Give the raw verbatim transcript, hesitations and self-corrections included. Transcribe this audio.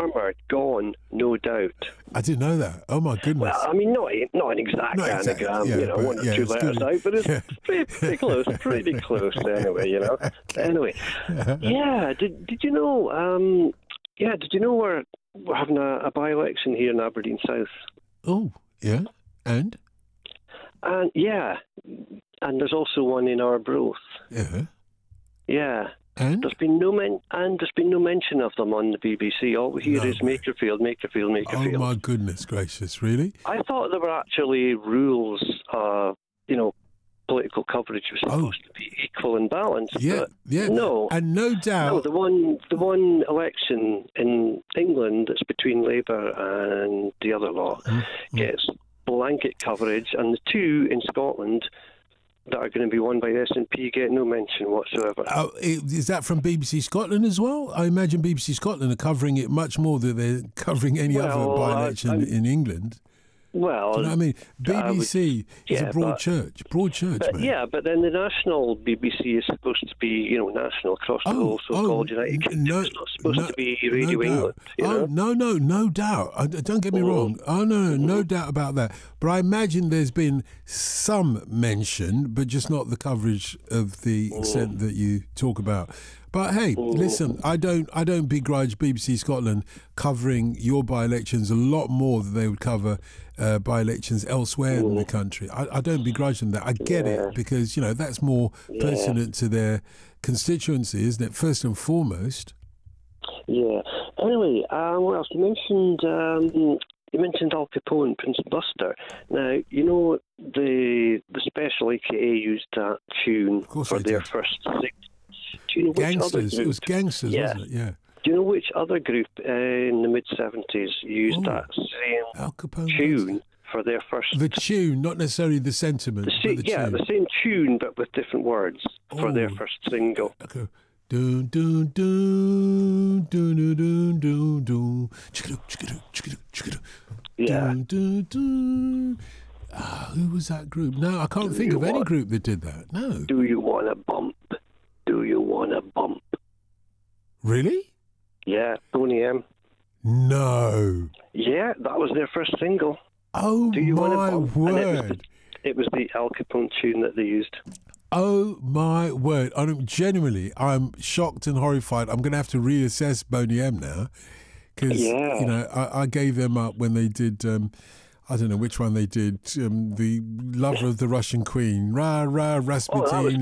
farmer gone, no doubt. I didn't know that. Oh my goodness. Well, I mean, not not an exact Not exact, anagram, yeah, you know, but, one or yeah, two it's letters good. out, but it's Yeah. pretty, pretty close, pretty close anyway, you know. Anyway, yeah, did did you know, um, yeah, did you know we're, we're having a, a by-election here in Aberdeen South? Oh, yeah. And? And, yeah, and there's also one in Arbroath. Yeah. Yeah. And? There's been no men- and there's been no mention of them on the B B C. All we hear No is way. Makerfield, Makerfield, Makerfield. Oh my goodness gracious, really? I thought there were actually rules, uh, you know, political coverage was supposed Oh. to be equal and balanced. Yeah, but yeah. No. And no doubt. No, the one, the one election in England that's between Labour and the other lot Mm-hmm. gets blanket coverage, and the two in Scotland that are going to be won by S N P get no mention whatsoever. Oh, is that from B B C Scotland as well? I imagine B B C Scotland are covering it much more than they're covering any Well, other by-election I- in England. Well, Do you know what I mean? I B B C would- is yeah, a broad but- church. Broad church, But, man. yeah, but then the national B B C is supposed to be, you know, national across the Oh, whole so-called oh, United Kingdom. no, It's not supposed no, to be Radio no doubt. England, you oh, know? no, no, no doubt. I, don't get me Mm. wrong. Oh, no, no, no doubt about that. But I imagine there's been some mention, but just not the coverage of the Mm. extent that you talk about. But hey, listen, I don't, I don't begrudge B B C Scotland covering your by-elections a lot more than they would cover uh, by-elections elsewhere in the country. I, I don't begrudge them that. I get Yeah. it because you know that's more pertinent to their constituency, isn't it? First and foremost. Yeah. Anyway, um, what else? You mentioned, um, you mentioned Al Capone, Prince Buster. Now, you know, the the Special A K A used that tune course for they their did. first six. Do you know which other Gangsters. group? It was gangsters, Yeah. wasn't it? Yeah. Do you know which other group uh, in the mid-seventies used Oh. that same Al Capone. tune for their first... The tune, not necessarily the sentiment, The but sa- the yeah, tune. the same tune, but with different words for their Oh. first single. Okay. Dun dun dun dun dun dun dun dun. Chicka-doo, chicka-doo, chicka-doo, chicka-doo. Yeah. Dun dun dun. Ah, who was that group? No, I can't Do think you of any want- group that did that. No. Do you want a bump? Do you want a bump? Really? Yeah, Tony M. No. Yeah, that was their first single. Oh Do you want a my bump? And it was, word. the, it was the Al Capone tune that they used. Oh my word! I'm genuinely, I'm shocked and horrified. I'm going to have to reassess Boney M now because Yeah. you know I, I gave them up when they did. Um, I don't know which one they did. Um, the Lover of the Russian Queen, Ra Ra Rasputin. Oh, that was